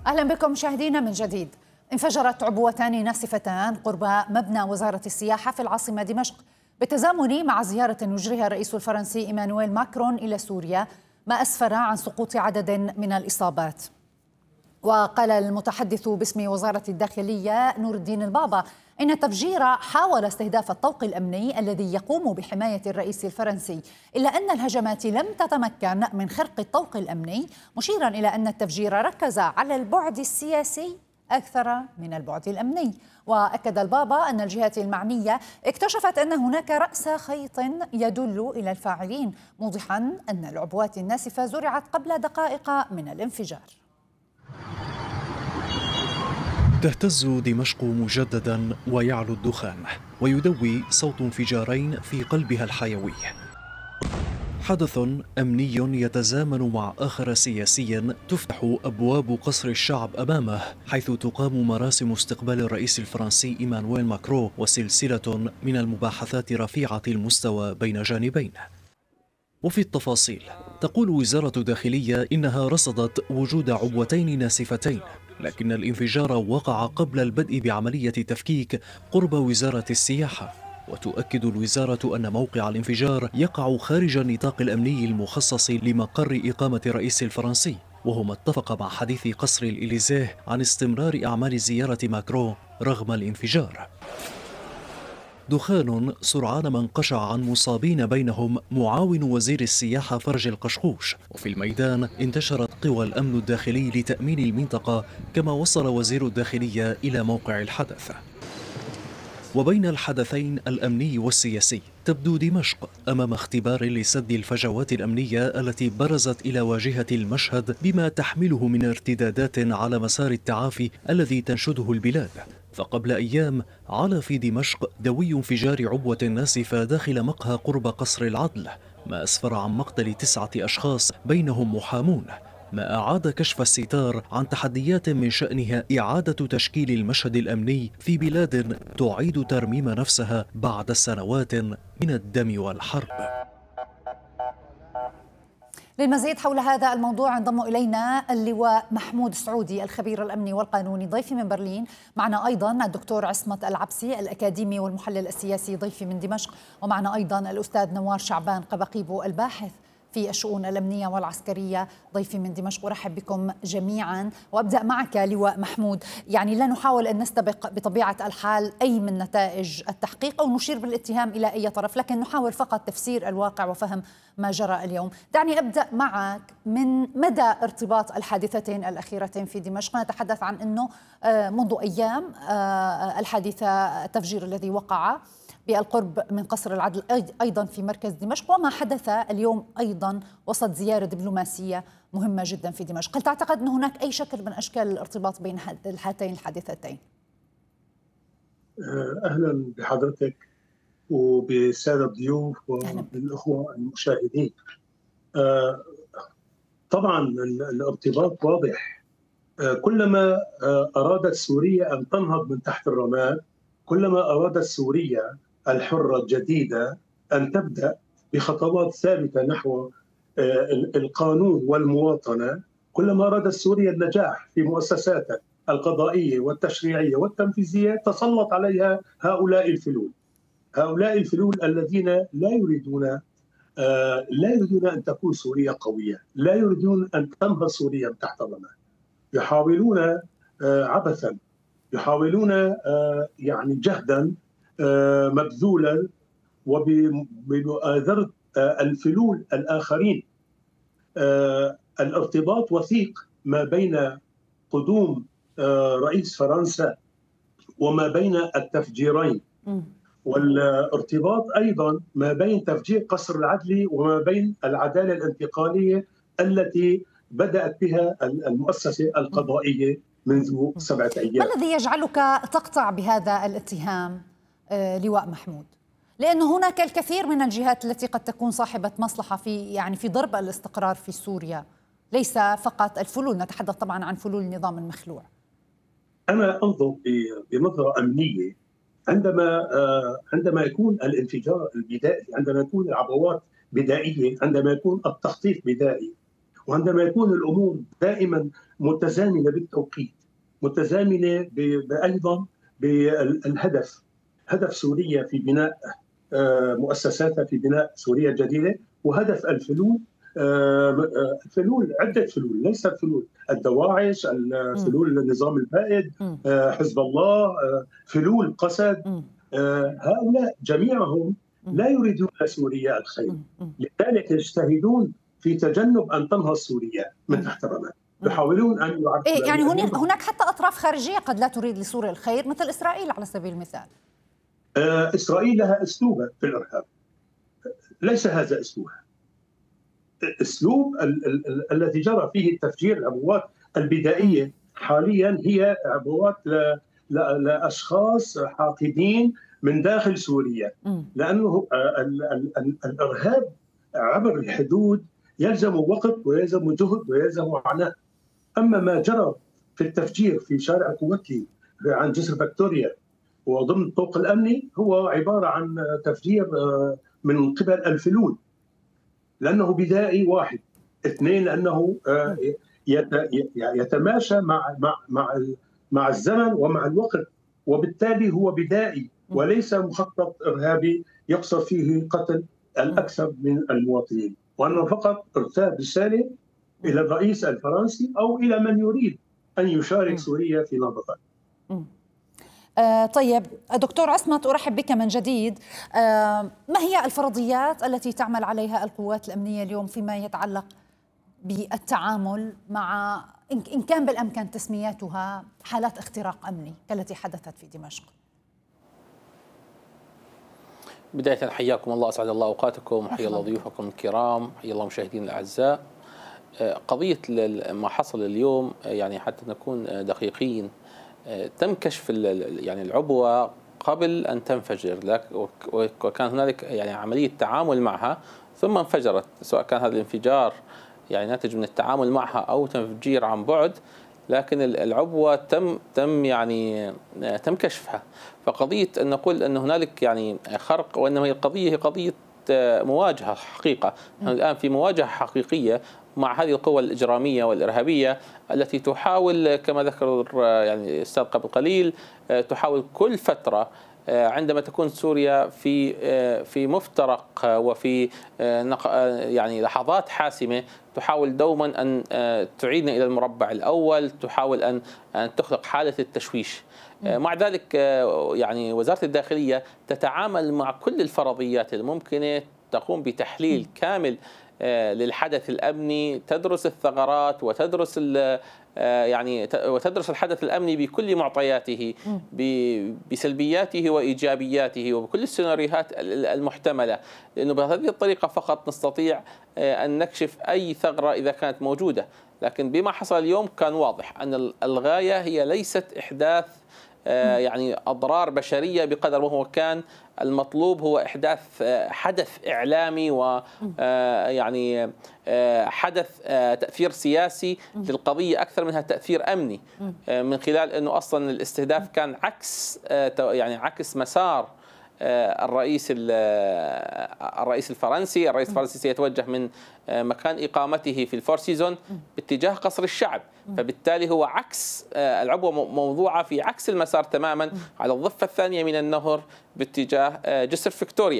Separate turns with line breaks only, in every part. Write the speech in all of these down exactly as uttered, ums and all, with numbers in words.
أهلا بكم مشاهدينا من جديد. انفجرت عبوتان ناسفتان قرب مبنى وزارة السياحة في العاصمة دمشق بالتزامن مع زيارة يجريها الرئيس الفرنسي إيمانويل ماكرون إلى سوريا، ما أسفر عن سقوط عدد من الإصابات. وقال المتحدث باسم وزارة الداخلية نور الدين البابا إن التفجير حاول استهداف الطوق الأمني الذي يقوم بحماية الرئيس الفرنسي، إلا أن الهجمات لم تتمكن من خرق الطوق الأمني، مشيرا إلى أن التفجير ركز على البعد السياسي أكثر من البعد الأمني. وأكد البابا أن الجهات المعنية اكتشفت أن هناك رأس خيط يدل إلى الفاعلين، موضحا أن العبوات الناسفة زرعت قبل دقائق من الانفجار.
تهتز دمشق مجددا ويعلو الدخان ويدوي صوت انفجارين في قلبها الحيوي. حدث أمني يتزامن مع آخر سياسي تفتح أبواب قصر الشعب أمامه، حيث تقام مراسم استقبال الرئيس الفرنسي إيمانويل ماكرون وسلسلة من المباحثات رفيعة المستوى بين جانبين. وفي التفاصيل تقول وزارة الداخلية إنها رصدت وجود عبوتين ناسفتين، لكن الانفجار وقع قبل البدء بعملية تفكيك قرب وزارة السياحة. وتؤكد الوزارة أن موقع الانفجار يقع خارج النطاق الأمني المخصص لمقر إقامة الرئيس الفرنسي، وهو ما اتفق مع حديث قصر الإليزيه عن استمرار أعمال زيارة ماكرون رغم الانفجار. دخان سرعان ما انقشع عن مصابين، بينهم معاون وزير السياحة فرج القشقوش. وفي الميدان انتشرت قوى الأمن الداخلي لتأمين المنطقة، كما وصل وزير الداخلية إلى موقع الحدث. وبين الحدثين الأمني والسياسي تبدو دمشق أمام اختبار لسد الفجوات الأمنية التي برزت إلى واجهة المشهد، بما تحمله من ارتدادات على مسار التعافي الذي تنشده البلاد. فقبل أيام علا في دمشق دوي انفجار عبوة ناسفة داخل مقهى قرب قصر العدل، ما أسفر عن مقتل تسعة أشخاص بينهم محامون، ما أعاد كشف الستار عن تحديات من شأنها إعادة تشكيل المشهد الأمني في بلاد تعيد ترميم نفسها بعد سنوات من الدم والحرب.
للمزيد حول هذا الموضوع انضم إلينا اللواء محمود سعودي الخبير الأمني والقانوني ضيفي من برلين. معنا أيضا الدكتور عصمت العبسي الأكاديمي والمحلل السياسي ضيفي من دمشق، ومعنا أيضا الأستاذ نوار شعبان قبقيبو الباحث في الشؤون الأمنية والعسكرية ضيفي من دمشق. أرحب بكم جميعا، وأبدأ معك لواء محمود. يعني لا نحاول أن نستبق بطبيعة الحال أي من نتائج التحقيق أو نشير بالاتهام إلى أي طرف، لكن نحاول فقط تفسير الواقع وفهم ما جرى اليوم. دعني أبدأ معك من مدى ارتباط الحادثتين الأخيرتين في دمشق. نتحدث عن أنه منذ أيام الحادثة التفجير الذي وقع بالقرب من قصر العدل أيضا في مركز دمشق، وما حدث اليوم أيضا وسط زيارة دبلوماسية مهمة جدا في دمشق. هل تعتقد أن هناك أي شكل من أشكال الارتباط بين هاتين الحادثتين؟
أهلا بحضرتك وبسادة الضيوف وبالأخوة المشاهدين. طبعا الارتباط واضح. كلما أرادت سوريا أن تنهض من تحت الرماد، كلما أرادت سوريا الحرة الجديدة أن تبدأ بخطوات ثابتة نحو القانون والمواطنة، كلما أرادت سوريا النجاح في مؤسساتها القضائية والتشريعية والتنفيذية، تسلط عليها هؤلاء الفلول هؤلاء الفلول الذين لا يريدون لا يريدون أن تكون سوريا قوية، لا يريدون أن تنهض سوريا من تحت الرماد. يحاولون عبثا، يحاولون يعني جهدا مبذولا وبمؤازرة الفلول الآخرين. الارتباط وثيق ما بين قدوم رئيس فرنسا وما بين التفجيرين، والارتباط أيضا ما بين تفجير قصر العدلي وما بين العدالة الانتقالية التي بدأت بها المؤسسة القضائية منذ سبعة أيام.
ما الذي يجعلك تقطع بهذا الاتهام لواء محمود؟ لأنه هناك الكثير من الجهات التي قد تكون صاحبة مصلحة في يعني في ضرب الاستقرار في سوريا، ليس فقط الفلول، نتحدث طبعا عن فلول النظام المخلوع.
أنا أنظر بنظرة أمنية. عندما عندما يكون الانفجار البدائي، عندما يكون العبوات بدائية، عندما يكون التخطيط بدائي، وعندما يكون الأمور دائما متزامنة بالتوقيت، متزامنة أيضا بالهدف، هدف سوريا في بناء مؤسساتها، في بناء سوريا الجديدة، وهدف الفلول، الفلول عدة فلول، ليست فلول الدواعش، فلول النظام البائد، حزب الله، فلول قسد، هؤلاء جميعهم لا يريدون سوريا الخير، لذلك يجتهدون في تجنب أن تنهض سوريا من تحت الرماد، يحاولون أن يعرفوا
إيه يعني هناك حتى أطراف خارجية قد لا تريد لسوريا الخير مثل إسرائيل على سبيل المثال.
إسرائيل لها أسلوبها في الإرهاب، ليس هذا أسلوبها. أسلوب ال ال ال الذي جرى فيه التفجير، العبوات البدائية حاليا هي عبوات لأشخاص حاقدين من داخل سوريا، لأنه ال ال ال الإرهاب عبر الحدود يلزم وقت ويلزم جهد ويلزم عناء. أما ما جرى في التفجير في شارع كوكي عن جسر فيكتوريا وضمن الطوق الأمني هو عبارة عن تفجير من قبل الفلول، لأنه بدائي واحد. اثنين، لأنه يتماشى مع مع مع مع الزمن ومع الوقت، وبالتالي هو بدائي وليس مخطط إرهابي يقصد فيه قتل الأكثر من المواطنين. وأنه فقط ارسال رسالة إلى الرئيس الفرنسي أو إلى من يريد أن يشارك سوريا في نهضتها.
آه طيب دكتور عصمت، أرحب بك من جديد. آه ما هي الفرضيات التي تعمل عليها القوات الأمنية اليوم فيما يتعلق بالتعامل مع إن كان بالأمكان تسمياتها حالات اختراق أمني كالتي حدثت في دمشق؟
بداية حياكم الله، أسعد الله أوقاتكم، حيا الله ضيوفكم الكرام، حيا الله مشاهدين الأعزاء. قضية ما حصل اليوم يعني حتى نكون دقيقين، تم كشف يعني العبوة قبل أن تنفجر، وكان هنالك يعني عملية تعامل معها ثم انفجرت، سواء كان هذا الانفجار يعني ناتج من التعامل معها أو تفجير عن بعد، لكن العبوة تم تم يعني تم كشفها. فقضية أن نقول أن هنالك يعني خرق، وإنما هي القضية هي قضية مواجهة حقيقة. نحن الآن في مواجهة حقيقية مع هذه القوى الإجرامية والإرهابية التي تحاول كما ذكر يعني الأستاذ قبل قليل، تحاول كل فترة عندما تكون سوريا في في مفترق وفي يعني لحظات حاسمة، تحاول دوما أن تعيدنا إلى المربع الأول، تحاول أن أن تخلق حالة التشويش. مع ذلك يعني وزارة الداخلية تتعامل مع كل الفرضيات الممكنة، تقوم بتحليل كامل للحدث الأمني، تدرس الثغرات وتدرس يعني وتدرس الحدث الأمني بكل معطياته، بسلبياته وإيجابياته وبكل السيناريوهات المحتملة، لأنه بهذه الطريقة فقط نستطيع أن نكشف أي ثغرة إذا كانت موجودة. لكن بما حصل اليوم كان واضح أن الغاية هي ليست إحداث يعني أضرار بشرية بقدر ما هو كان المطلوب هو إحداث حدث إعلامي و يعني حدث تأثير سياسي للقضية أكثر منها تأثير أمني، من خلال أنه أصلا الاستهداف كان عكس يعني عكس مسار الرئيس الرئيس الفرنسي. الرئيس الفرنسي سيتوجه من مكان إقامته في الفور سيزون باتجاه قصر الشعب، فبالتالي هو عكس العبوة موضوعة في عكس المسار تماما على الضفة الثانية من النهر باتجاه جسر فيكتوريا.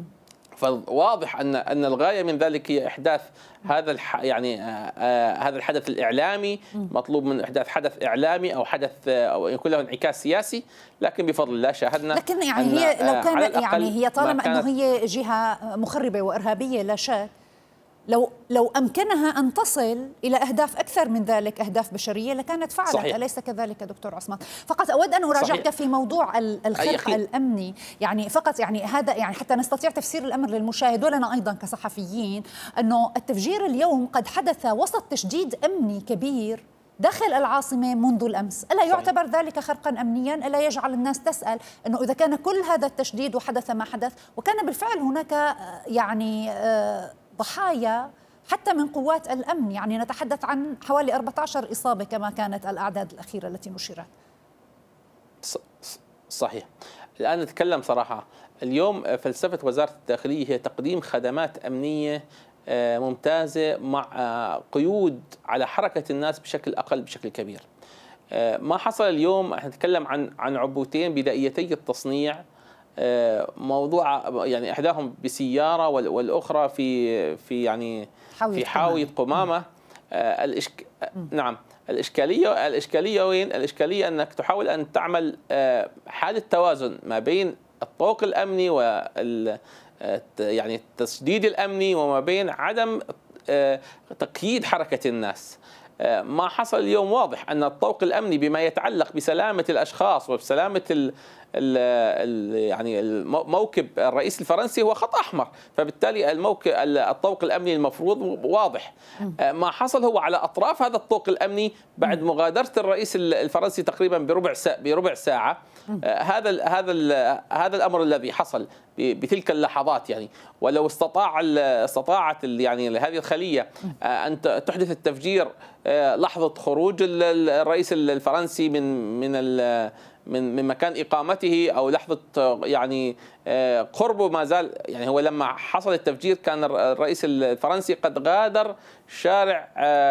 فواضح ان ان الغايه من ذلك هي احداث هذا الح يعني آه هذا الحدث الاعلامي، مطلوب من احداث حدث اعلامي او حدث او يكون له انعكاس سياسي، لكن بفضل الله شاهدنا.
لكن يعني هي لو كان يعني هي طالما انه هي جهه مخربه وارهابيه لا شك، لو لو امكنها ان تصل الى اهداف اكثر من ذلك، اهداف بشريه، لكانت فعلت. صحيح. اليس كذلك دكتور عصمت؟ فقط اود ان اراجعك صحيح. في موضوع الخرق الامني، يعني فقط يعني هذا يعني حتى نستطيع تفسير الامر للمشاهد ولنا ايضا كصحفيين، انه التفجير اليوم قد حدث وسط تشديد امني كبير داخل العاصمة منذ الأمس. ألا يعتبر ذلك خرقا أمنيا؟ ألا يجعل الناس تسأل أنه إذا كان كل هذا التشديد وحدث ما حدث، وكان بالفعل هناك يعني ضحايا حتى من قوات الأمن، يعني نتحدث عن حوالي أربعة عشر إصابة كما كانت الأعداد الأخيرة التي نشرت.
صحيح. الآن نتكلم صراحة، اليوم فلسفة وزارة الداخلية هي تقديم خدمات أمنية ممتازة مع قيود على حركة الناس بشكل أقل بشكل كبير. ما حصل اليوم، احنا نتكلم عن عن عبوتين بدائيتي التصنيع، موضوع يعني احداهم بسياره والاخرى في في يعني في حاويه قمامه. الإشك... نعم، الاشكاليه الاشكاليه وين؟ الاشكاليه انك تحاول ان تعمل حاله توازن ما بين الطوق الامني وال يعني التشديد الامني وما بين عدم تقييد حركه الناس. ما حصل اليوم واضح أن الطوق الأمني بما يتعلق بسلامة الأشخاص وبسلامة ال ال ال يعني الموكب الرئيس الفرنسي هو خط أحمر، فبالتالي الموكب الطوق الأمني المفروض واضح. ما حصل هو على أطراف هذا الطوق الأمني بعد مغادرة الرئيس الفرنسي تقريبا بربع ساعة بربع ساعة هذا ال هذا ال هذا الأمر الذي حصل بتلك اللحظات. يعني ولو استطاع استطاعت يعني هذه الخلية أن تحدث التفجير لحظة خروج الرئيس الفرنسي من من من من مكان اقامته او لحظه يعني قربه ما زال، يعني هو لما حصل التفجير كان الرئيس الفرنسي قد غادر شارع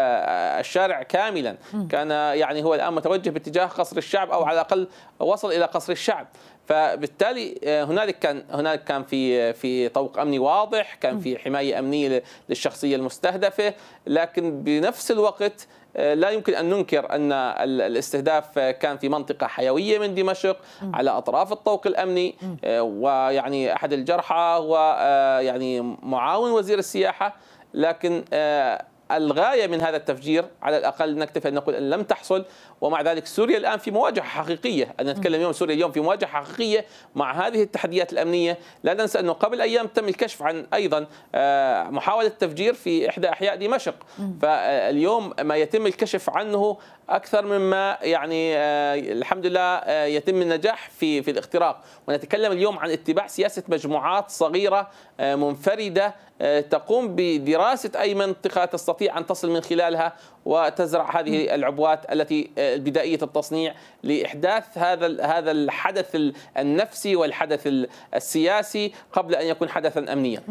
الشارع كاملا، كان يعني هو الان متوجه باتجاه قصر الشعب او على الاقل وصل الى قصر الشعب. فبالتالي هنالك كان هنالك كان في في طوق امني واضح، كان في حمايه امنيه للشخصيه المستهدفه، لكن بنفس الوقت لا يمكن أن ننكر أن الاستهداف كان في منطقة حيوية من دمشق على أطراف الطوق الأمني، ويعني أحد الجرحى هو يعني معاون وزير السياحة. لكن الغاية من هذا التفجير على الأقل نكتفي أن نقول أن لم تحصل، ومع ذلك سوريا الآن في مواجهة حقيقية. أن نتكلم اليوم سوريا اليوم في مواجهة حقيقية مع هذه التحديات الأمنية. لا ننسى أنه قبل أيام تم الكشف عن أيضا محاولة تفجير في إحدى أحياء دمشق، فاليوم ما يتم الكشف عنه أكثر مما يعني الحمد لله يتم النجاح في في الاختراق. ونتكلم اليوم عن اتباع سياسة مجموعات صغيرة منفردة تقوم بدراسة أي منطقة تستطيع أن تصل من خلالها وتزرع هذه العبوات التي بدائية التصنيع لإحداث هذا هذا الحدث النفسي والحدث السياسي قبل أن يكون حدثا أمنيا.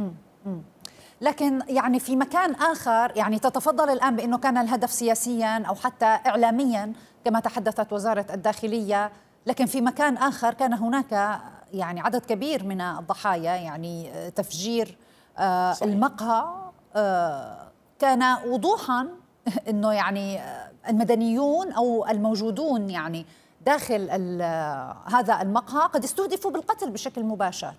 لكن يعني في مكان آخر يعني تتفضل الآن بأنه كان الهدف سياسيا أو حتى إعلاميا كما تحدثت وزارة الداخلية، لكن في مكان آخر كان هناك يعني عدد كبير من الضحايا، يعني تفجير آه المقهى آه كان وضوحا أنه يعني المدنيون أو الموجودون يعني داخل هذا المقهى قد استهدفوا بالقتل بشكل مباشر.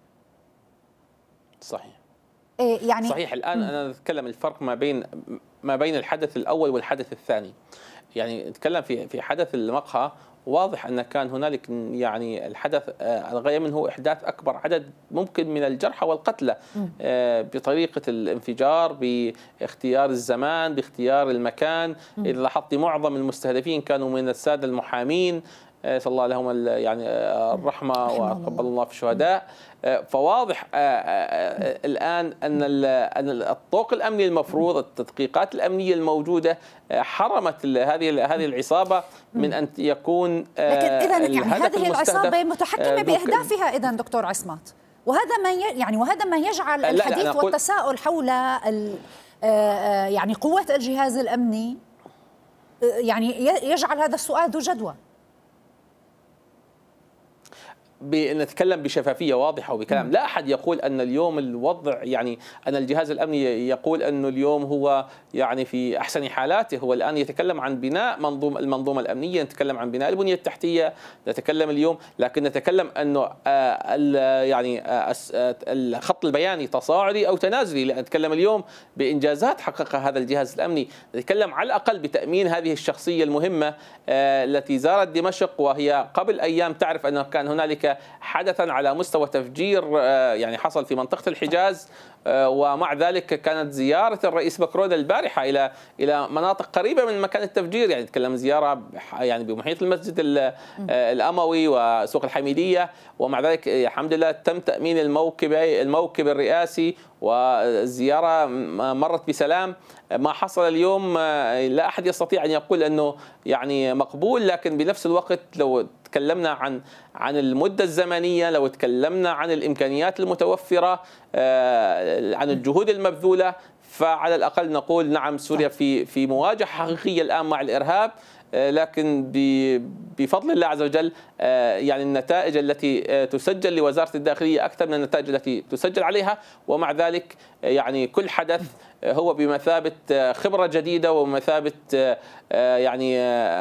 صحيح.
يعني
صحيح. الآن أنا أتكلم الفرق ما بين ما بين الحدث الأول والحدث الثاني. يعني نتكلم في في حدث المقهى واضح أن كان هنالك يعني الحدث الغاية منه إحداث أكبر عدد ممكن من الجرحى والقتلى بطريقة الانفجار، باختيار الزمان، باختيار المكان. إذا لاحظت معظم المستهدفين كانوا من السادة المحامين، صلى الله لهم يعني الرحمة وقبل الله في الشهداء. فواضح الآن أن أن الطوق الأمني المفروض، التدقيقات الأمنية الموجودة حرمت هذه هذه العصابة من أن يكون.
لكن إذا يعني هذه العصابة متحكمة بأهدافها إذا دكتور عصمت، وهذا ما يعني وهذا ما يجعل الحديث والتساؤل حول يعني قوة الجهاز الأمني يعني يجعل هذا السؤال ذو جدوى.
نتكلم بشفافية واضحة وبكلام، لا أحد يقول أن اليوم الوضع يعني أن الجهاز الأمني يقول أنه اليوم هو يعني في أحسن حالاته. هو الآن يتكلم عن بناء منظومة المنظومة الأمنية، نتكلم عن بناء البنية التحتية، نتكلم اليوم، لكن نتكلم أنه يعني الخط البياني تصاعدي أو تنازلي. لا، نتكلم اليوم بإنجازات حققها هذا الجهاز الأمني، نتكلم على الأقل بتأمين هذه الشخصية المهمة التي زارت دمشق، وهي قبل أيام تعرف أنه كان هنالك حدثا على مستوى تفجير يعني حصل في منطقة الحجاز، ومع ذلك كانت زيارة الرئيس ماكرون البارحة إلى إلى مناطق قريبة من مكان التفجير. يعني نتكلم زيارة يعني بمحيط المسجد الأموي وسوق الحميدية، ومع ذلك الحمد لله تم تأمين الموكب الموكب الرئاسي والزيارة مرت بسلام. ما حصل اليوم لا أحد يستطيع أن يقول أنه يعني مقبول، لكن بنفس الوقت لو تكلمنا عن عن المدة الزمنية، لو تكلمنا عن الإمكانيات المتوفرة، عن الجهود المبذولة، فعلى الأقل نقول نعم سوريا في في مواجهة حقيقية الآن مع الإرهاب، لكن بفضل الله عز وجل يعني النتائج التي تسجل لوزارة الداخلية أكثر من النتائج التي تسجل عليها، ومع ذلك يعني كل حدث هو بمثابة خبرة جديدة ومثابة يعني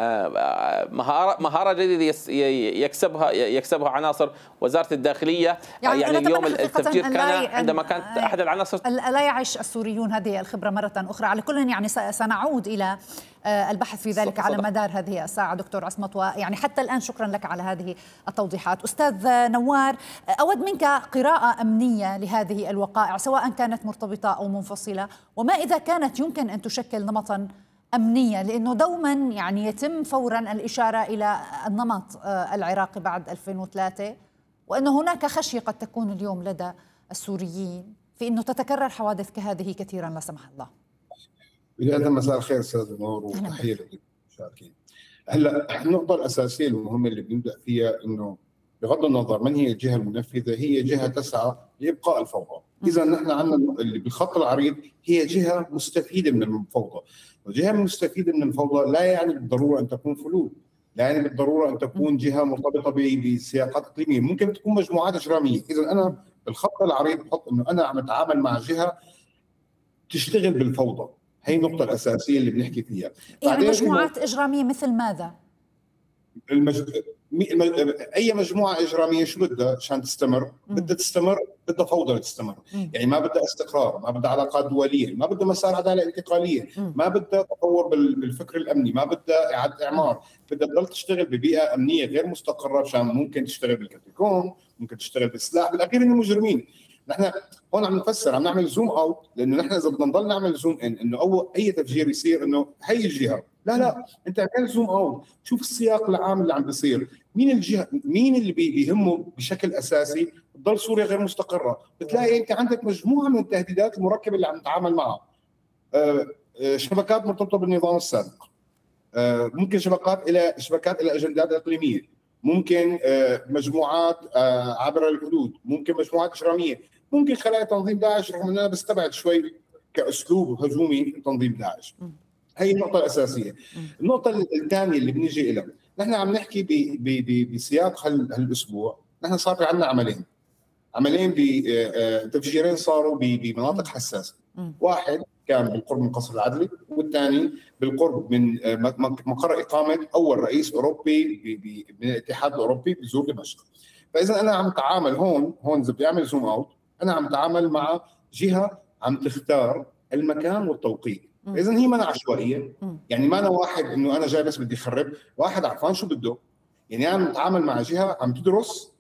مهارة مهارة جديدة يكسبها يكسبها عناصر وزارة الداخلية.
يعني,
يعني اليوم التفجير كان
لا
عندما كانت أحد العناصر
لا يعيش السوريون هذه الخبرة مرة أخرى. على كل يعني سنعود إلى البحث في ذلك على مدار هذه الساعة دكتور عصمت، ويعني حتى الآن شكرا لك على هذه التوضيحات. أستاذ نوار، أود منك قراءة أمنية لهذه الوقائع سواء كانت مرتبطة أو منفصلة، وما إذا كانت يمكن أن تشكل نمطا أمنيا، لأنه دوما يعني يتم فورا الإشارة إلى النمط العراقي بعد ألفين وثلاثة، وأنه هناك خشية قد تكون اليوم لدى السوريين في أنه تتكرر حوادث كهذه كثيرا لا سمح الله.
بداية مساء الخير استاذ نور وتحية للمشاركين. هلا النقطة الأساسية المهمة اللي بنبدأ فيها انه بغض النظر من هي الجهة المنفذة، هي جهة تسعى لإبقاء الفوضى. إذا نحن عندنا اللي بالخط العريض هي جهة مستفيدة من الفوضى، والجهة المستفيدة من الفوضى لا يعني بالضرورة أن تكون فلول، لا يعني بالضرورة أن تكون جهة مرتبطة بسياقات إقليمية، ممكن تكون مجموعات إجرامية. إذا أنا بالخط العريض بحط إنه أنا عم أتعامل مع جهة تشتغل بالفوضى، هي النقطة الأساسية اللي بنحكي فيها.
يعني مجموعات إجرامية مثل ماذا؟
المج... اي مجموعه اجراميه شو بدها عشان تستمر؟ بدها تستمر، بدها فوضى تستمر، يعني ما بدها استقرار، ما بدها علاقات دوليه، ما بدها مسار عداله انتقاليه، ما بدها تطور بالفكر الامني، ما بدها اعاده اعمار، بدها تضل تشتغل ببيئه امنيه غير مستقره عشان ممكن تشتغل بالكاتيكون، ممكن تشتغل بالسلاح، بالاخير انه مجرمين. نحن هون عم نفسر، عم نعمل زوم اوت، لانه نحن اذا بدنا نضل نعمل زوم ان انه اول اي تفجير يصير انه هي الجهه، لا لا، انت اعمل زوم اوت، شوف السياق العام اللي عم بيصير، مين الجهه، مين اللي بيهمه بشكل اساسي تضل سوريا غير مستقره. بتلاقي انت عندك مجموعه من التهديدات المركبه اللي عم نتعامل معها، آه آه شبكات مرتبطه بالنظام السابق، آه ممكن شبكات الى شبكات الى اجندات اقليميه، ممكن آه مجموعات آه عبر الحدود، ممكن مجموعات اجراميه، ممكن خلايا تنظيم داعش، رغم ان انا بستبعد شوي كاسلوب هجومي تنظيم داعش. هي النقطة الأساسية. النقطة الثانية اللي بنيجي إليها، نحن عم نحكي بسياق هالأسبوع، نحن صار عندنا عملين عملين بتفجيرين صاروا بمناطق حساسة. واحد كان بالقرب من قصر العدلي، والثاني بالقرب من مقر إقامة أول رئيس أوروبي من الاتحاد الأوروبي بزور دمشق. فإذا أنا عم تعامل هون هون إذا بدي أعمل زوم أوت، أنا عم تعامل مع جهة عم تختار المكان والتوقيت. إذن هي ما عشوائية، يعني ما أنا واحد إنه أنا جاي بس بدي خرب، واحد عرفان شو بده. يعني أنا متعامل مع جهة عم تدرس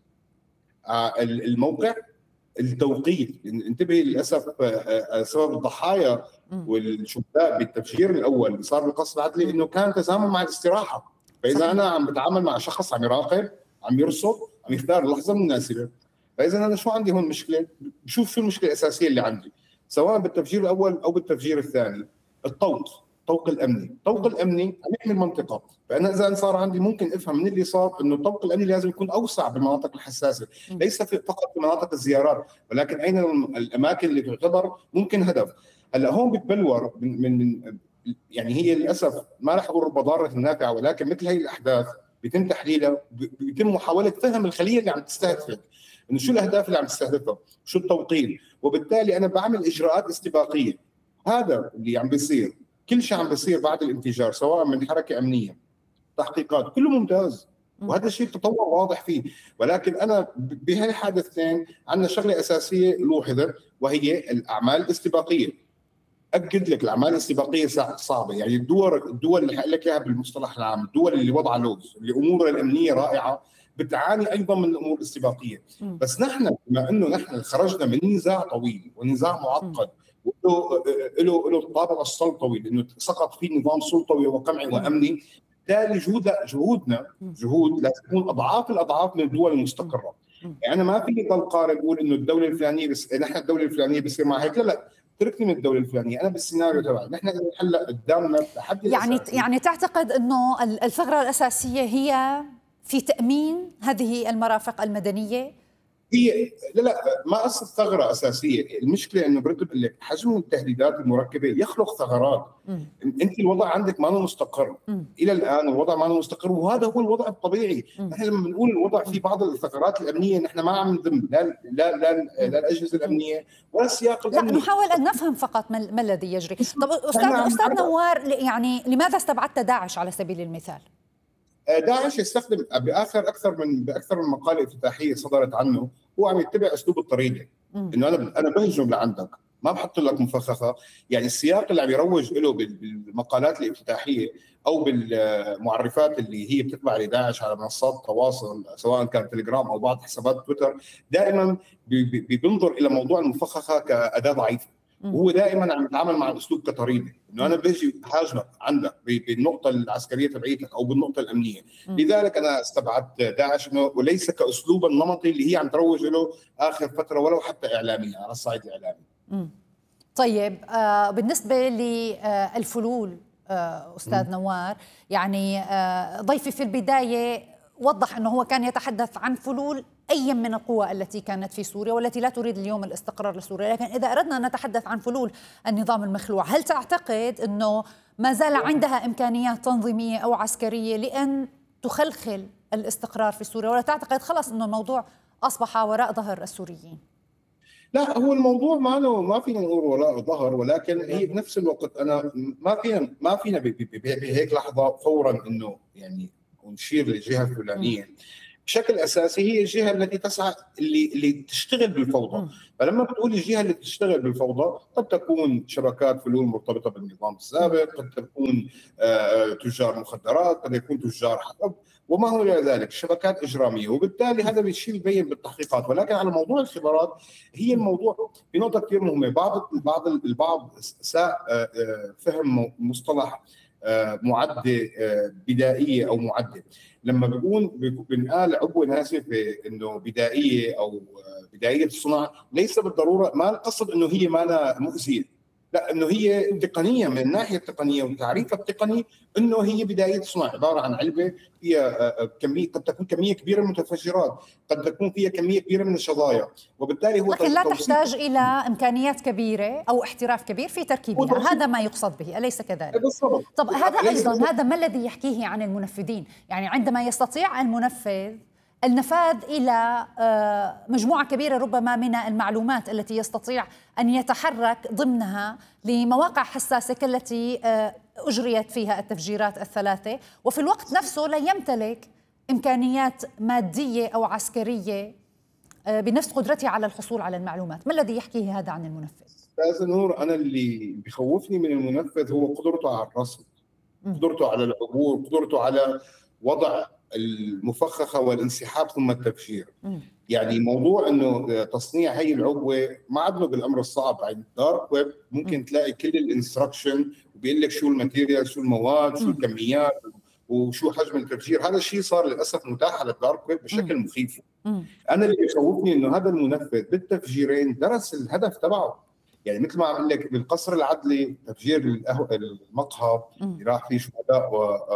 الموقع، التوقيت. انتبه للأسف سبب الضحايا والشهداء بالتفجير الأول اللي صار بالقصر العدلي إنه كان تزامن مع الاستراحة. فإذا أنا عم بتعامل مع شخص عم يراقب، عم يرصد، عم يختار اللحظة المناسبة، فإذا أنا شو عندي هون مشكلة؟ بشوف شو المشكلة الأساسية اللي عندي سواء بالتفجير الأول أو بالتفجير الثاني. الطوق، الطوق الامني، الطوق الامني عم يحمي المنطقه، فانا اذا صار عندي ممكن افهم من اللي صار انه الطوق الامني لازم يكون اوسع بالمناطق الحساسه، ليس في فقط في مناطق الزيارات، ولكن اين الاماكن اللي تعتبر ممكن هدف. هلا هون بتبلور من, من يعني هي للاسف ما راح اقول رب ضاره نافعه، ولكن مثل هي الاحداث بيتم تحليلها، بيتم محاوله فهم الخليه اللي عم تستهدفك، انه شو الاهداف اللي عم تستهدفها، شو التوقيت، وبالتالي انا بعمل اجراءات استباقيه. هذا اللي عم بيصير، كل شيء عم بيصير بعد الانفجار سواء من حركه امنيه، تحقيقات، كله ممتاز، وهذا الشيء تطور واضح فيه. ولكن انا بهالحادثتين عندنا شغله اساسيه لوحظها، وهي الاعمال الاستباقيه. اكد لك الاعمال الاستباقيه صعبه، يعني الدول الدول اللي حقول لك اياها بالمصطلح العام، الدول اللي وضع لوز اللي امورها الامنيه رائعه بتعاني ايضا من الامور الاستباقيه. بس نحن بما انه نحن خرجنا من نزاع طويل ونزاع معقد له له له طابع السلطوي، لانه سقط فيه نظام سلطوي وقمعي وامني، بالتالي جهود جهودنا جهود لازم تكون اضعاف الاضعاف من الدول المستقره. يعني انا ما في ضل قارئ بقول انه الدوله الفلانيه بس نحن الدوله الفلانيه بصير معها هيك، لا لا، تركني من الدوله الفلانيه، انا بالسيناريو تبعي نحن هلا قدامنا تحدي.
يعني يعني تعتقد انه الثغره الاساسيه هي في تامين هذه المرافق المدنيه
هي لا لا ما قصة ثغرة أساسية، المشكلة إنه برد بقول لك حجم التهديدات المركبة يخلق ثغرات. م. أنت الوضع عندك ما هو مستقر. م. إلى الآن الوضع ما هو مستقر، وهذا هو الوضع الطبيعي. نحن لما بنقول الوضع في بعض الثغرات الأمنية نحن ما عم نذم لا لا لا, لا الأجهزة الأمنية ولا السياق الأمني.
لا، نحاول أن نفهم فقط ما الذي يجري. طب أستاذ أستاذ نوار، يعني لماذا استبعدت داعش على سبيل المثال؟
داعش يستخدم باخر اكثر من باكثر من مقاله افتتاحيه صدرت عنه، هو عم يتبع اسلوب الطريده، انه انا انا بهجم لعندك، ما بحط لك مفخخه. يعني السياق اللي عم يروج له بالمقالات الافتتاحيه او بالمعرفات اللي هي بتطلع لداعش على منصات التواصل سواء كان تليجرام او بعض حسابات تويتر، دائما بينظر الى موضوع المفخخه كاداه ضعيفه. وهو دائما عم يتعامل مع الاسلوب كطريده، انه انا بيجي هاجمك عندك بالنقطه العسكريه تبعيتك او بالنقطه الامنيه. م. لذلك انا استبعدت داعش انه وليس كاسلوب النمطي اللي هي عم تروج له اخر فتره ولو حتى اعلاميا على الصعيد الاعلامي.
م. طيب، آه بالنسبه للفلول آه استاذ م. نوار، يعني آه ضيفي في البدايه وضح انه هو كان يتحدث عن فلول أي من القوى التي كانت في سوريا والتي لا تريد اليوم الاستقرار لسوريا، لكن إذا أردنا أن نتحدث عن فلول النظام المخلوع، هل تعتقد أنه ما زال عندها إمكانيات تنظيمية أو عسكرية لأن تخلخل الاستقرار في سوريا، ولا تعتقد خلص أنه الموضوع أصبح وراء ظهر السوريين؟
لا، هو الموضوع ما له ما فينا نقول وراء ظهر، ولكن هي بنفس الوقت أنا ما فينا ما فينا بهيك لحظة فورا إنه يعني نشير للجهة الفلانية. بشكل اساسي هي الجهه التي تسعى اللي اللي تشتغل بالفوضى. م. فلما بتقول الجهه اللي تشتغل بالفوضى قد تكون شبكات فلول مرتبطه بالنظام السابق، قد تكون آه تجار مخدرات، قد يكون تجار حرب وما هو الى ذلك، شبكات اجراميه، وبالتالي هذا الشيء يبين بالتحقيقات. ولكن على موضوع الخبرات، هي الموضوع في نقطه كثير مهمه. بعض البعض البعض ساء آه فهم مصطلح آه معدة آه بدائيه او معدة. لما بيكون بنقال عبوه ناسفه انه بدائيه او بدائيه الصنع، ليس بالضروره، ما القصد انه هي ما مؤذيه، لا، انه هي تقنيه من الناحيه التقنيه وتعريفها التقني انه هي بدائيه الصنع، عباره عن علبه فيها كميه، قد تكون كميه كبيره من المتفجرات، قد تكون فيها كميه كبيره من الشظايا، وبالتالي هو
لكن لا تحتاج الى امكانيات كبيره او احتراف كبير في تركيبها، هذا ما يقصد به، اليس كذلك؟
بالضبط.
طب هذا ايضا هذا ما الذي يحكيه عن المنفذين؟ يعني عندما يستطيع المنفذ النفاذ إلى مجموعة كبيرة ربما من المعلومات التي يستطيع أن يتحرك ضمنها لمواقع حساسة كالتي أجريت فيها التفجيرات الثلاثة، وفي الوقت نفسه لا يمتلك إمكانيات مادية أو عسكرية بنفس قدرته على الحصول على المعلومات، ما الذي يحكيه هذا عن المنفذ؟
أستاذ نور، أنا اللي بيخوفني من المنفذ هو قدرته على الرصد، قدرته على العبور، قدرته على وضع المفخخه والانسحاب ثم التفجير. م. يعني موضوع انه تصنيع هي العبوه ما عدنا بالامر الصعب. يعني الدارك ويب ممكن م. تلاقي كل الانستركشن وبيقول لك شو الماتيريال، شو المواد، شو الكميات، وشو حجم التفجير. هذا الشيء صار للاسف متاح على الدارك ويب بشكل م. مخيف. م. انا اللي بيخوفني انه هذا المنفذ بالتفجيرين درس الهدف تبعه. يعني مثل ما عم لك بالقصر العدلي تفجير المقهى اللي راح فيه شهداء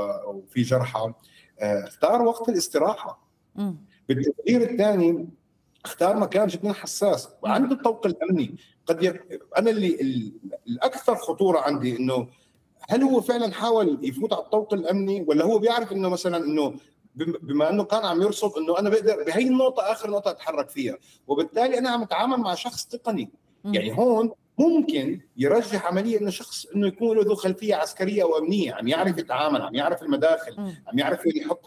وفي جرحى، اختار وقت الاستراحه. م. بالتفجير الثاني اختار مكان جدا حساس وعنده الطوق الامني. قد ي... انا اللي الاكثر خطوره عندي انه هل هو فعلا حاول يفوت على الطوق الامني، ولا هو بيعرف انه مثلا انه بما انه كان عم يرصد انه انا بقدر بهي النقطه اخر نقطه اتحرك فيها، وبالتالي انا عم اتعامل مع شخص تقني. م. يعني هون ممكن يرجح عمليه انه شخص انه يكون له خلفيه عسكريه او امنيه، عم يعرف يتعامل، عم يعرف المداخل، م. عم يعرف يحط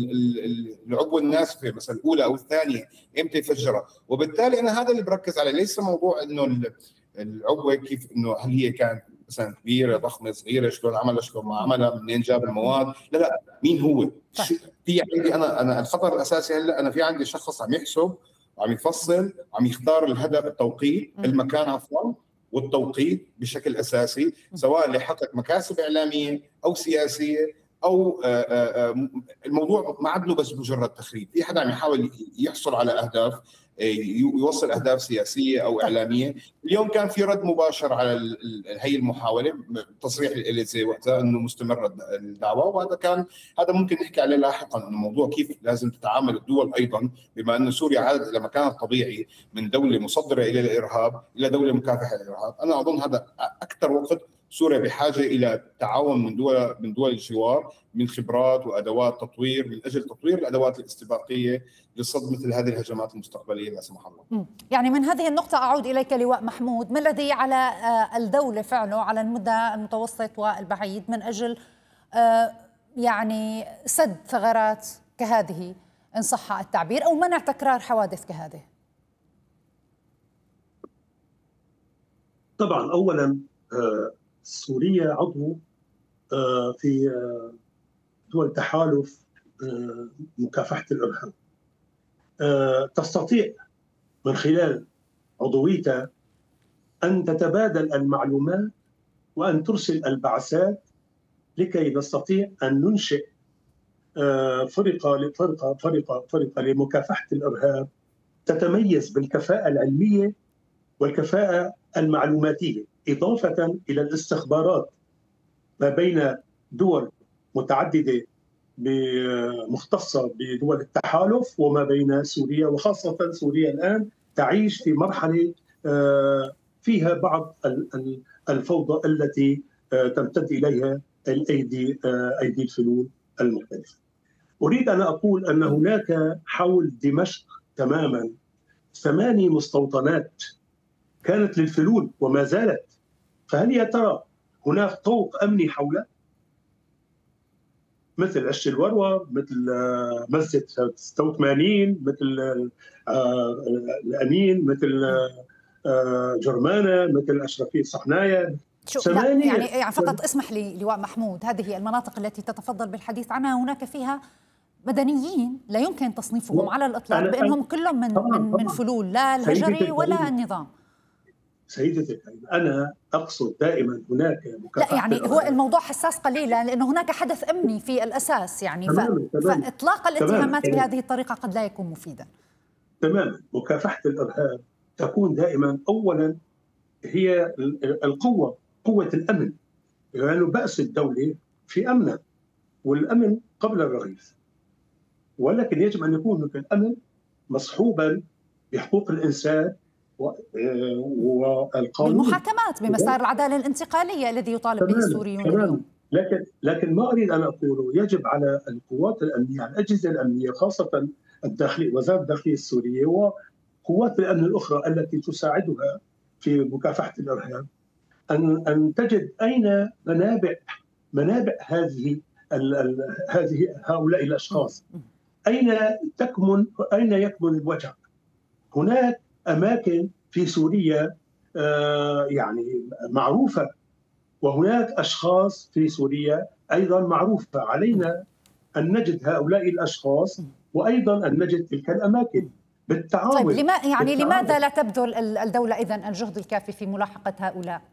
العبوه الناسفه مثلا الاولى او الثانيه امتى يفجرها. وبالتالي انا هذا اللي بركز عليه، ليس موضوع انه العبوه كيف انه هل هي كانت مثلا كبيره ضخمه صغيره، شلون عملها، شلون ما عملها، منين جاب المواد، لا لا، مين هو. في عندي انا انا الخطر الاساسي هلا انا في عندي شخص عم يحسب وعم يفصل وعم يختار الهدف، التوقيت، المكان عفوا والتوقيت بشكل اساسي، سواء لحقق مكاسب اعلاميه او سياسيه او الموضوع ما عاد له بس مجرد تخريب، في حدا عم يحاول يحصل على اهداف، يوصل اهداف سياسيه او اعلاميه. اليوم كان في رد مباشر على هي المحاوله، تصريح الاليزي وقتها انه مستمره الدعوه، وهذا كان هذا ممكن نحكي عليه لاحقا، انه موضوع كيف لازم تتعامل الدول ايضا، بما انه سوريا عادت الى مكانها الطبيعي من دوله مصدره الى الارهاب الى دوله مكافحه للارهاب. انا اظن هذا اكثر وقت سوريا بحاجه الى تعاون من دول من دول الجوار، من خبرات وادوات تطوير، من اجل تطوير الادوات الاستباقيه لصد مثل هذه الهجمات المستقبليه لا سمح الله.
يعني من هذه النقطه اعود اليك لواء محمود، ما الذي على الدوله فعله على المدى المتوسط والبعيد من اجل يعني سد ثغرات كهذه ان صح التعبير، او منع تكرار حوادث كهذه؟
طبعا اولا سوريا عضو في دول تحالف مكافحة الإرهاب، تستطيع من خلال عضويتها أن تتبادل المعلومات وأن ترسل البعثات لكي نستطيع أن ننشئ فرقة فرقة فرقة فرقة لمكافحة الإرهاب تتميز بالكفاءة العلمية والكفاءة المعلوماتية، إضافة إلى الاستخبارات ما بين دول متعددة مختصة بدول التحالف وما بين سوريا، وخاصة سوريا الآن تعيش في مرحلة فيها بعض الفوضى التي تمتد إليها الأيدي أيدي الفلول المختلفة. أريد أن أقول أن هناك حول دمشق تماما ثماني مستوطنات كانت للفلول وما زالت، فهل يا ترى هناك طوق أمني حولها؟ مثل عش الوروة، مثل مسجد ستة وثمانين، مثل الأمين، مثل جرمانة، مثل أشرفية صحنايا.
يعني يعني فقط اسمح لي لواء محمود، هذه المناطق التي تتفضل بالحديث عنها هناك فيها مدنيين لا يمكن تصنيفهم على الإطلاق بأنهم كلهم من من, من فلول لا الهجري ولا النظام.
سيدتي الكريمة، أنا أقصد دائما هناك مكافحة.
لا يعني هو الموضوع حساس قليلا لأنه هناك حدث أمني في الأساس، يعني تمام ف... تمام. فإطلاق الاتهامات تمام. بهذه الطريقة قد لا يكون مفيدا.
تماما. مكافحة الإرهاب تكون دائما أولا هي القوة، قوة الأمن، لأنه يعني بأس الدولة في أمنها، والأمن قبل الرغيف، ولكن يجب أن يكون الأمن مصحوبا بحقوق الإنسان والقانون،
بالمحاكمات بمسار العدالة الانتقالية الذي يطالب به السوريون اليوم.
لكن لكن ما أريد أن أقوله، يجب على القوات الأمنية، على الأجهزة الأمنية خاصة الداخلية، وزارة الداخلية السورية وقوات الأمن الأخرى التي تساعدها في مكافحة الإرهاب، أن أن تجد أين منابع منابع هذه ال ال هذه هؤلاء الأشخاص، أين تكمن أين يكمن الوجع. هناك أماكن في سوريا آه يعني معروفة، وهناك أشخاص في سوريا أيضا معروفة. علينا أن نجد هؤلاء الأشخاص وأيضا أن نجد تلك الأماكن بالتعاون.
طيب لما يعني بالتعاون. لماذا لا تبذل الدولة إذن الجهد الكافي في ملاحقة هؤلاء؟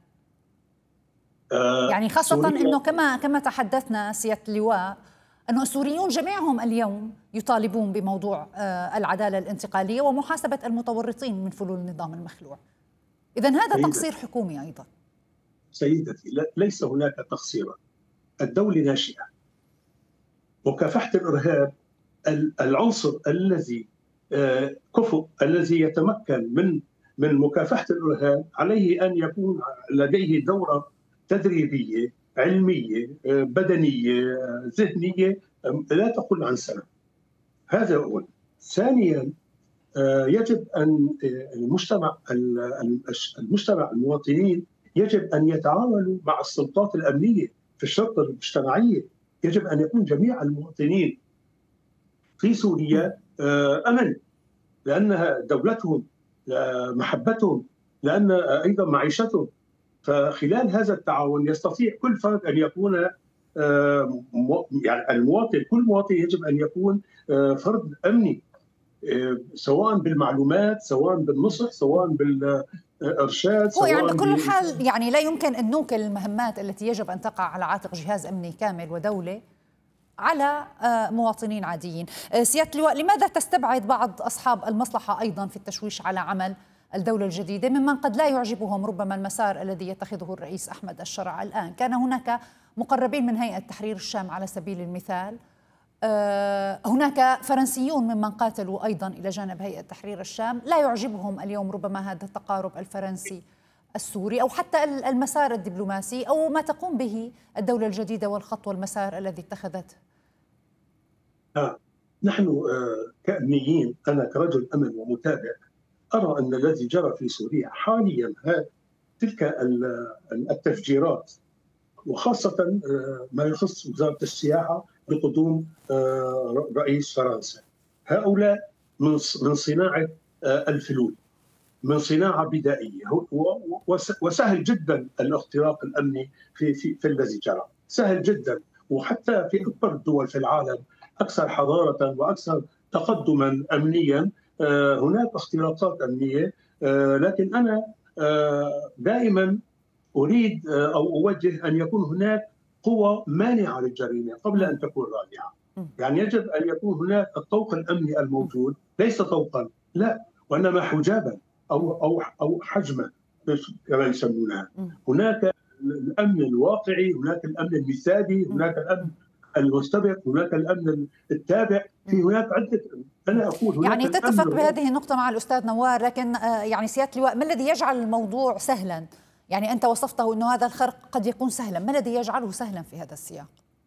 آه يعني خاصة أنه كما كما تحدثنا سيادة اللواء أنه السوريون جميعهم اليوم يطالبون بموضوع العدالة الانتقالية ومحاسبة المتورطين من فلول النظام المخلوع. إذن هذا سيدتي. تقصير حكومي أيضا.
سيدتي، ليس هناك تقصيرا، الدولة ناشئة. مكافحة الإرهاب العنصر الذي كفؤ الذي يتمكن من من مكافحة الإرهاب عليه أن يكون لديه دورة تدريبية علمية بدنية ذهنية لا تقل عن سنة. هذا أولا. ثانيا يجب أن المجتمع المجتمع المواطنين يجب أن يتعاملوا مع السلطات الأمنية في الشرطة المجتمعية. يجب أن يكون جميع المواطنين في سوريا أمن، لأنها دولتهم، محبتهم، لأن أيضا معيشتهم. فخلال هذا التعاون يستطيع كل فرد أن يكون يعني المواطن، كل مواطن يجب أن يكون فرد أمني، سواء بالمعلومات، سواء بالنصح، سواء بالإرشاد،
سواء يعني بكل حال يعني لا يمكن أن نوكل المهمات التي يجب أن تقع على عاتق جهاز أمني كامل ودولة على مواطنين عاديين. سيادة اللواء، لماذا تستبعد بعض أصحاب المصلحة أيضا في التشويش على عمل الدولة الجديدة ممن قد لا يعجبهم ربما المسار الذي يتخذه الرئيس أحمد الشرع الآن؟ كان هناك مقربين من هيئة تحرير الشام على سبيل المثال، هناك فرنسيون ممن قاتلوا أيضا إلى جانب هيئة تحرير الشام لا يعجبهم اليوم ربما هذا التقارب الفرنسي السوري أو حتى المسار الدبلوماسي أو ما تقوم به الدولة الجديدة والخط والمسار الذي اتخذته.
آه. نحن آه كأمنيين، أنا كرجل أمن ومتابع أرى أن الذي جرى في سوريا حاليا تلك التفجيرات، وخاصة ما يخص وزارة السياحة بقدوم رئيس فرنسا، هؤلاء من صناعة الفلول، من صناعة بدائية، وسهل جدا الاختراق الأمني في في في الذي جرى، سهل جدا. وحتى في أكبر الدول في العالم أكثر حضارة وأكثر تقدما أمنيا هناك اختراقات أمنية، لكن أنا دائما أريد أو أوجه أن يكون هناك قوة مانعة للجريمة قبل أن تكون رادعة. يعني يجب أن يكون هناك الطوق الأمني الموجود ليس طوقا، لا، وإنما حجابا أو أو أو حجما كما يسمونها. هناك الأمن الواقعي، هناك الأمن المثالي، هناك الأمن المستبق، هناك الأمن التابع، في هناك عدة. أنا أقول هناك
يعني تتفق بهذه النقطة مع الأستاذ نوار، لكن يعني سيادة اللواء ما الذي يجعل الموضوع سهلا؟ يعني أنت وصفته أنه هذا الخرق قد يكون سهلا، ما الذي يجعله سهلا في هذا السياق؟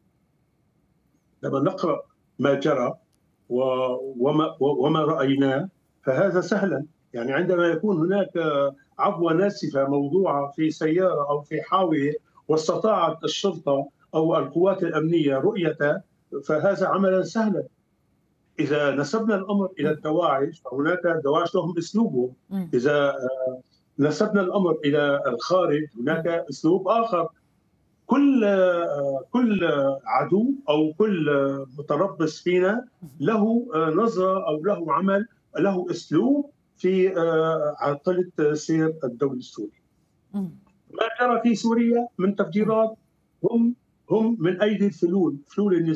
لما نقرأ ما جرى وما, وما رأيناه فهذا سهلا. يعني عندما يكون هناك عبوة ناسفة موضوعة في سيارة أو في حاوية واستطاعت الشرطة أو القوات الأمنية رؤيته فهذا عملا سهلا. إذا نسبنا الأمر إلى الدواعش فهناك دواعش لهم أسلوبهم، إذا نسبنا الأمر إلى الخارج هناك أسلوب آخر. كل كل عدو أو كل متربص فينا له نظرة أو له عمل، له أسلوب في عقلة سير الدولة السوري. ما جرى في سوريا من تفجيرات هم هم من أيدي الفلول، فلول